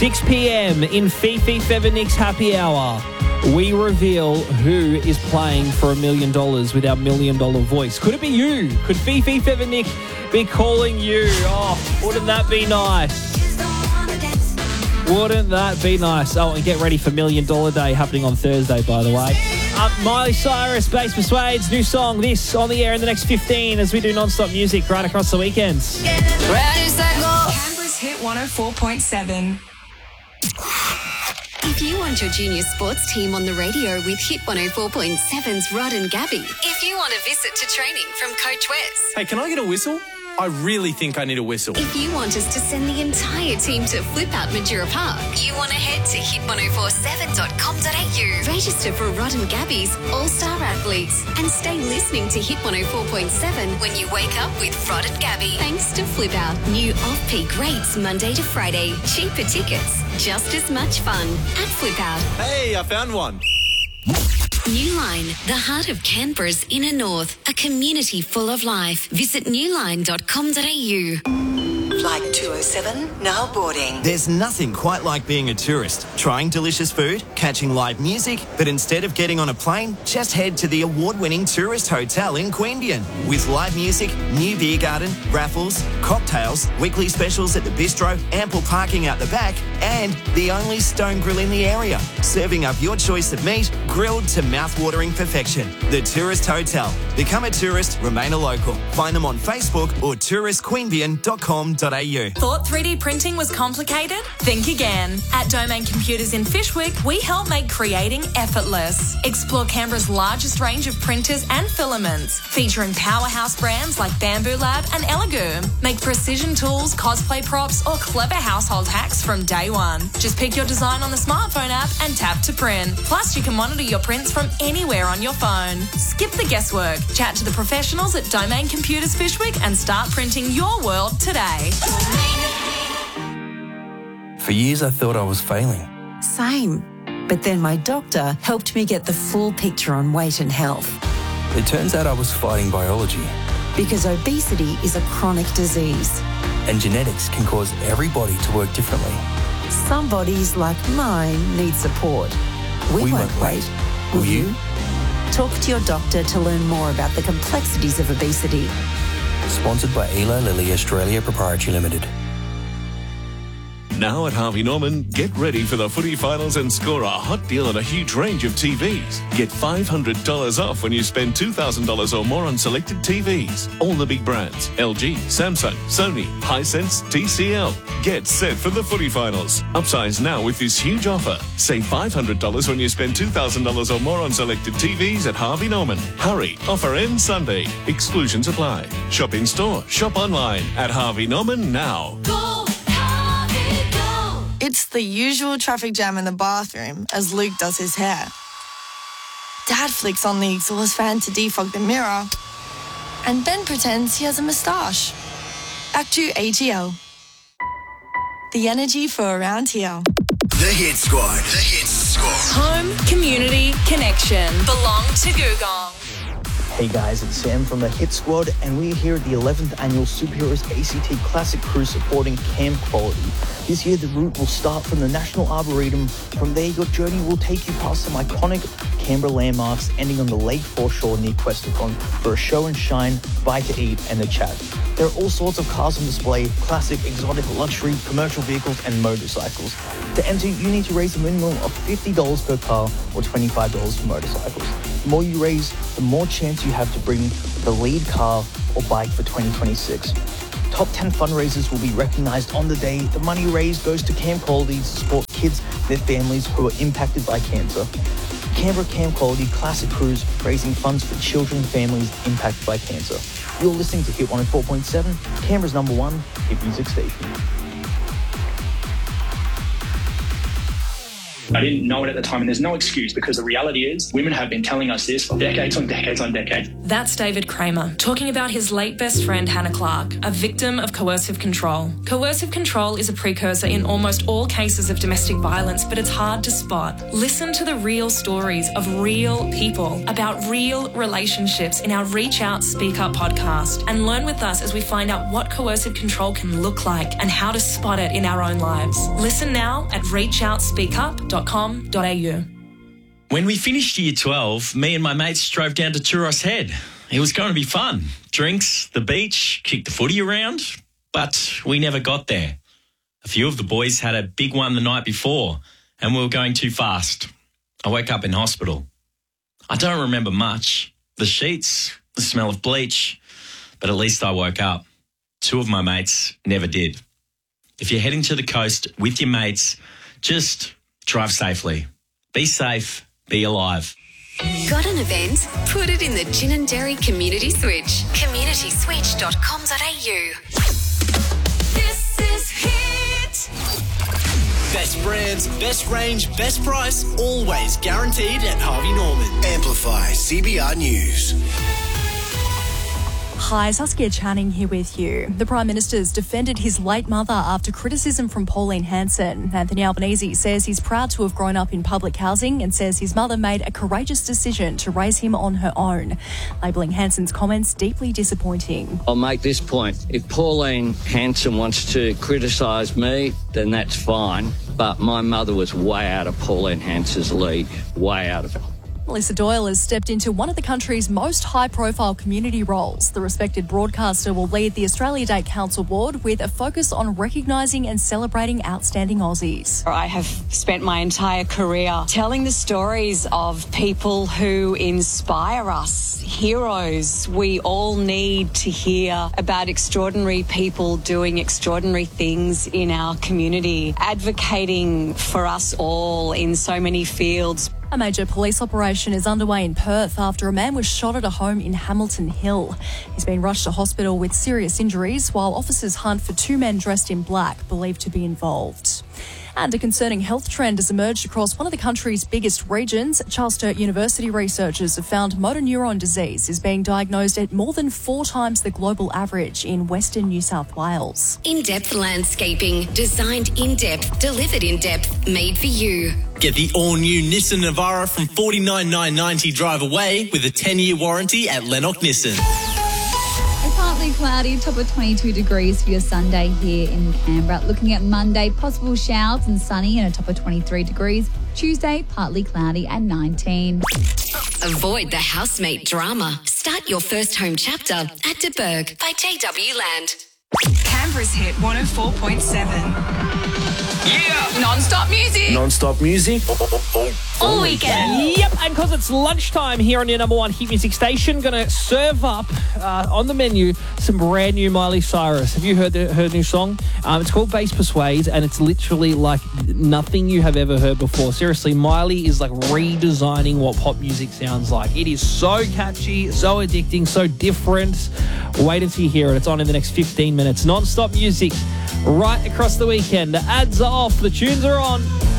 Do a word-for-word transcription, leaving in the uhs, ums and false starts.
six p.m. in Fifi Feathernick's Happy Hour, we reveal who is playing for a million dollars with our million dollar voice. Could it be you? Could Fifi Feathernick be calling you? Oh, wouldn't that be nice? Wouldn't that be nice? Oh, and get ready for Million Dollar Day happening on Thursday, by the way. Uh, Miley Cyrus, Bass Persuades, new song, this on the air in the next fifteen as we do non-stop music right across the weekends. Ready, set, go. Canberra's Hit one oh four point seven. If you want your junior sports team on the radio with Hit one oh four point seven's Rod and Gabby. If you want a visit to training from Coach Wes. Hey, can I get a whistle? I really think I need a whistle. If you want us to send the entire team to Flip Out Majura Park, you want to head to hit ten forty-seven dot com dot a u. Register for Rod and Gabby's All-Star Athletes and stay listening to Hit one oh four point seven when you wake up with Rod and Gabby. Thanks to Flip Out. New off-peak rates Monday to Friday. Cheaper tickets. Just as much fun at Flip Out. Hey, I found one. Newline, the heart of Canberra's inner north, a community full of life. Visit newline dot com dot a u. Flight two oh seven, now boarding. There's nothing quite like being a tourist. Trying delicious food, catching live music, but instead of getting on a plane, just head to the award-winning tourist hotel in Queanbeyan. With live music, new beer garden, raffles, cocktails, weekly specials at the bistro, ample parking out the back, and the only stone grill in the area. Serving up your choice of meat, grilled to mouth-watering perfection. The Tourist Hotel. Become a tourist, remain a local. Find them on Facebook or tourist queanbeyan dot com dot a u. Thought three D printing was complicated? Think again. At Domain Computers in Fishwick, we help make creating effortless. Explore Canberra's largest range of printers and filaments, featuring powerhouse brands like Bamboo Lab and Elegoo. Make precision tools, cosplay props, or clever household hacks from day one. Just pick your design on the smartphone app and tap to print. Plus, you can monitor your prints from anywhere on your phone. Skip the guesswork. Chat to the professionals at Domain Computers Fishwick and start printing your world today. For years, I thought I was failing. Same. But then my doctor helped me get the full picture on weight and health. It turns out I was fighting biology. Because obesity is a chronic disease. And genetics can cause every body to work differently. Some bodies, like mine, need support. We, we won't, won't wait. wait. Will, Will you? you? Talk to your doctor to learn more about the complexities of obesity. Sponsored by Eli Lilly Australia Proprietary Limited. Now at Harvey Norman, get ready for the footy finals and score a hot deal on a huge range of T Vs. Get five hundred dollars off when you spend two thousand dollars or more on selected T Vs. All the big brands, L G, Samsung, Sony, Hisense, T C L. Get set for the footy finals. Upsize now with this huge offer. Save five hundred dollars when you spend two thousand dollars or more on selected T Vs at Harvey Norman. Hurry, offer ends Sunday. Exclusions apply. Shop in store, shop online at Harvey Norman now. It's the usual traffic jam in the bathroom as Luke does his hair. Dad flicks on the exhaust fan to defog the mirror, and Ben pretends he has a moustache. Act two A T L. The energy for around here. The Hit Squad. The Hit Squad. Home, community, connection. Belong to Googong. Hey guys, it's Sam from the Hit Squad, and we're here at the eleventh Annual Superheroes A C T Classic Cruise supporting Camp Quality. This year, the route will start from the National Arboretum. From there, your journey will take you past some iconic Canberra landmarks, ending on the lake foreshore near Questacon for a show and shine, bite to eat, and a chat. There are all sorts of cars on display: classic, exotic, luxury, commercial vehicles, and motorcycles. To enter, you need to raise a minimum of fifty dollars per car or twenty-five dollars for motorcycles. The more you raise, the more chance you have to bring the lead car or bike for twenty twenty-six. Top ten fundraisers will be recognised on the day. The money raised goes to Camp Quality to support kids and their families who are impacted by cancer. Canberra Camp Quality Classic Cruise, raising funds for children and families impacted by cancer. You're listening to Hit one oh four point seven, Canberra's number one hit music station. I didn't know it at the time, and there's no excuse because the reality is women have been telling us this for decades on decades on decades. That's David Kramer talking about his late best friend Hannah Clark, a victim of coercive control. Coercive control is a precursor in almost all cases of domestic violence, but it's hard to spot. Listen to the real stories of real people about real relationships in our Reach Out, Speak Up podcast, and learn with us as we find out what coercive control can look like and how to spot it in our own lives. Listen now at reach out speak up dot com dot a u. When we finished year twelve, me and my mates drove down to Turos Head. It was going to be fun. Drinks, the beach, kick the footy around, but we never got there. A few of the boys had a big one the night before and we were going too fast. I woke up in hospital. I don't remember much. The sheets, the smell of bleach, but at least I woke up. Two of my mates never did. If you're heading to the coast with your mates, just drive safely. Be safe, be alive. Got an event? Put it in the Gin and Dairy Community Switch. community switch dot com dot a u. This is Hit. Best brands, best range, best price, always guaranteed at Harvey Norman. Amplify C B R News. Hi, Saskia Channing here with you. The Prime Minister's defended his late mother after criticism from Pauline Hanson. Anthony Albanese says he's proud to have grown up in public housing and says his mother made a courageous decision to raise him on her own, labelling Hanson's comments deeply disappointing. I'll make this point. If Pauline Hanson wants to criticise me, then that's fine. But my mother was way out of Pauline Hanson's league, way out of it. Melissa Doyle has stepped into one of the country's most high-profile community roles. The respected broadcaster will lead the Australia Day Council Board with a focus on recognising and celebrating outstanding Aussies. I have spent my entire career telling the stories of people who inspire us, heroes. We all need to hear about extraordinary people doing extraordinary things in our community, advocating for us all in so many fields. A major police operation is underway in Perth after a man was shot at a home in Hamilton Hill. He's been rushed to hospital with serious injuries while officers hunt for two men dressed in black believed to be involved. And a concerning health trend has emerged across one of the country's biggest regions. Charles Sturt University researchers have found motor neuron disease is being diagnosed at more than four times the global average in Western New South Wales. In-depth landscaping, designed in-depth, delivered in-depth, made for you. Get the all-new Nissan Navara from forty-nine thousand nine hundred ninety drive away with a ten-year warranty at Lennox Nissan. And partly cloudy, top of twenty-two degrees for your Sunday here in Canberra. Looking at Monday, possible showers and sunny and a top of twenty-three degrees. Tuesday, partly cloudy and nineteen. Avoid the housemate drama. Start your first home chapter at De Burg by J W Land. Canberra's Hit one oh four point seven. Yeah! Non-stop music! Non-stop music? All weekend. Yep, and because it's lunchtime here on your number one hit music station, going to serve up uh, on the menu some brand new Miley Cyrus. Have you heard the, her new song? Um, it's called Bass Persuades, and it's literally like nothing you have ever heard before. Seriously, Miley is like redesigning what pop music sounds like. It is so catchy, so addicting, so different. Wait until you hear it. It's on in the next fifteen minutes. Non-stop music right across the weekend. The ads are off. The tunes are on.